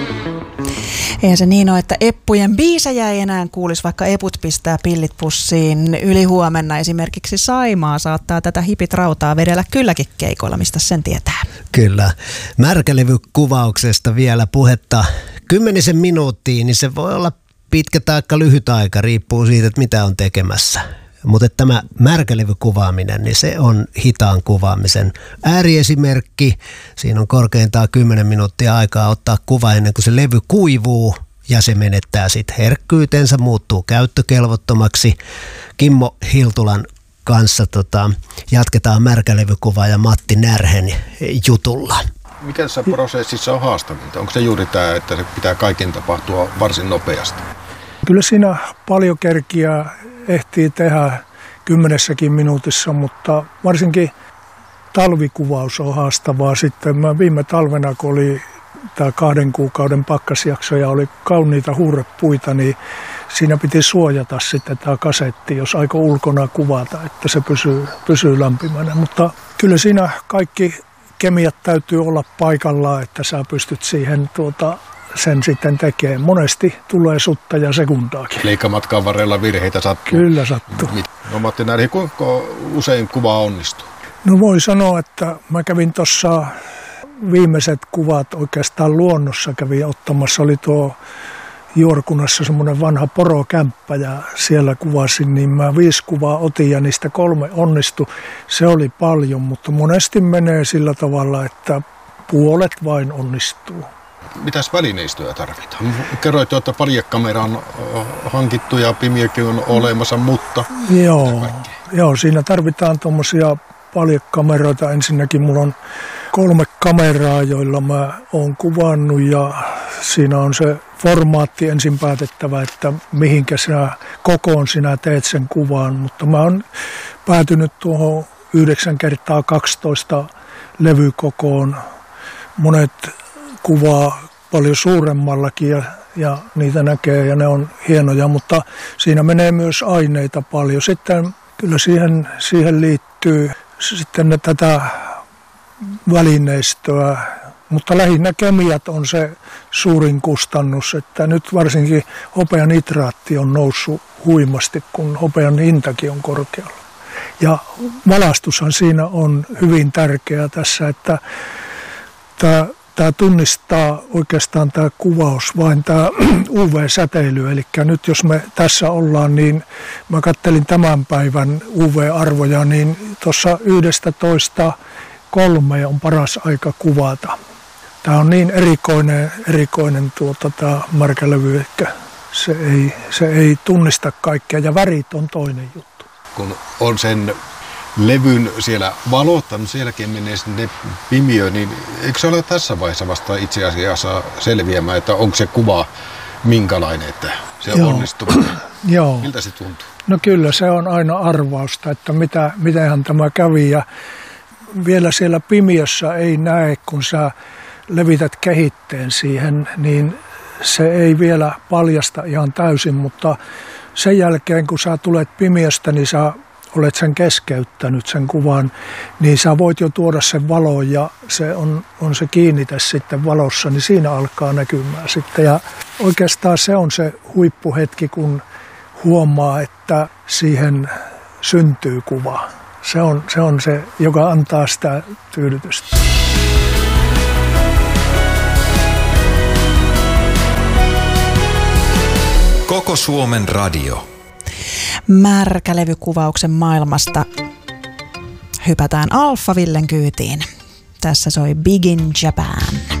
Eihän se niin ole, että eppujen biisejä ei enää kuulisi, vaikka eput pistää pillit pussiin. Ylihuomenna esimerkiksi Saimaa saattaa tätä hipit rautaa vedellä kylläkin keikoilla, mistä sen tietää. Kyllä. Märkälevykuvauksesta vielä puhetta 10 minuuttia, niin se voi olla pitkä tai lyhyt aika, riippuu siitä, että mitä on tekemässä. Mutta tämä märkälevykuvaaminen, niin se on hitaan kuvaamisen ääriesimerkki. Siinä on korkeintaan 10 minuuttia aikaa ottaa kuva ennen kuin se levy kuivuu ja se menettää sitten herkkyytensä, muuttuu käyttökelvottomaksi. Kimmo Hiltulan kanssa jatketaan märkälevykuvaa ja Matti Närhen jutulla. Mikä tässä prosessissa on haastavinta? Onko se juuri tämä, että se pitää kaiken tapahtua varsin nopeasti? Kyllä siinä paljon kerkiä ehtii tehdä 10 minuutissa, mutta varsinkin talvikuvaus on haastavaa. Sitten viime talvena, kun oli tämä 2 kuukauden pakkasjakso ja oli kauniita huurepuita, niin siinä piti suojata sitten tämä kasetti, jos aikoo ulkona kuvata, että se pysyy lämpimänä. Mutta kyllä siinä kaikki kemiat täytyy olla paikallaan, että sä pystyt siihen sen sitten tekee. Monesti tulee sutta ja sekundaakin. Matkan varrella virheitä sattuu. Kyllä sattuu. No Matti Närhi, kuinka usein kuva onnistuu? No voi sanoa, että mä kävin tuossa viimeiset kuvat oikeastaan luonnossa kävin ottamassa. Oli tuo Juorkunassa semmoinen vanha porokämppä ja siellä kuvasin, niin mä 5 kuvaa otin ja niistä 3 onnistui. Se oli paljon, mutta monesti menee sillä tavalla, että puolet vain onnistuu. Mitäs välineistöä tarvitaan? Kerroit jo, että paljekamera on hankittu ja pimiökin on olemassa, mutta... Joo, siinä tarvitaan tuommoisia paljekameroita. Ensinnäkin mulla on 3 kameraa, joilla mä oon kuvannut ja siinä on se formaatti ensin päätettävä, että mihinkä kokoon sinä teet sen kuvaan. Mutta mä oon päätynyt tuohon 9x12 levykokoon. Monet kuvaa paljon suuremmallakin ja niitä näkee ja ne on hienoja, mutta siinä menee myös aineita paljon. Sitten kyllä siihen liittyy sitten tätä välineistöä, mutta lähinnä kemiat on se suurin kustannus, että nyt varsinkin hopeanitraatti on noussut huimasti, kun hopean hintakin on korkealla. Ja valaistushan siinä on hyvin tärkeää tässä, että tämä tunnistaa oikeastaan tämä kuvaus vain tämä UV-säteily. Eli nyt jos me tässä ollaan, niin mä kattelin tämän päivän UV-arvoja, niin tuossa 11.3 on paras aika kuvata. Tämä on niin erikoinen tämä märkälevy, että se ei tunnista kaikkea ja värit on toinen juttu. Kun on sen levyn siellä valottanut, sielläkin menee sinne pimiö, niin eikö se ole tässä vaiheessa vasta itse asiassa selviämään, että onko se kuva minkälainen, että se onnistuu? Joo. Miltä se tuntuu? No kyllä se on aina arvausta, että mitenhän tämä kävi ja vielä siellä pimiössä ei näe, kun sä levität kehitteen siihen, niin se ei vielä paljasta ihan täysin, mutta sen jälkeen kun sä tulet pimiöstä, niin sä olet sen keskeyttänyt sen kuvan, niin sä voit jo tuoda sen valon ja se on se kiinnite sitten valossa, niin siinä alkaa näkymään sitten. Ja oikeastaan se on se huippuhetki, kun huomaa, että siihen syntyy kuva. Se on se, joka antaa sitä tyydytystä. Koko Suomen radio. Märkälevykuvauksen maailmasta hypätään Alpha Villen kyytiin. Tässä soi Big in Japan.